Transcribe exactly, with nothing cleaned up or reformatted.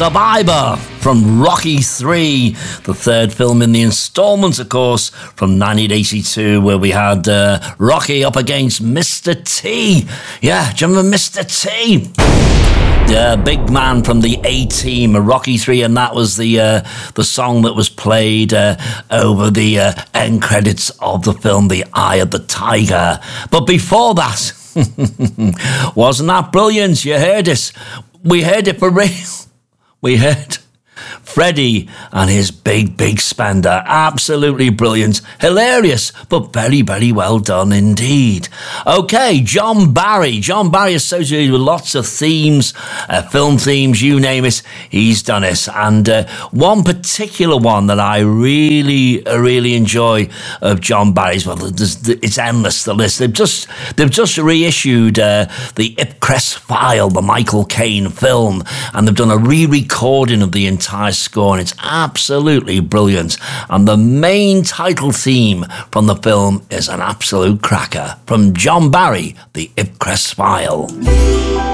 Survivor from Rocky three, the third film in the installment, of course, from nineteen eighty-two, where we had uh, Rocky up against Mister T. Yeah, do you remember Mister T? The big man from the A-Team, Rocky three, and that was the uh, the song that was played uh, over the uh, end credits of the film, The Eye of the Tiger. But before that, wasn't that brilliant? You heard it. We heard it for real. We heard Freddie and his big, big spender. Absolutely brilliant. Hilarious, but very, very well done indeed. Okay, John Barry. John Barry associated with lots of themes, uh, film themes, you name it. He's done it. And uh, one particular one that I really, uh, really enjoy of John Barry's, well, it's endless, the list. They've just, they've just reissued uh, the Ipcress File, the Michael Caine film, and they've done a re-recording of the entire score, and it's absolutely brilliant. And the main title theme from the film is an absolute cracker. From John Barry, the Ipcress File.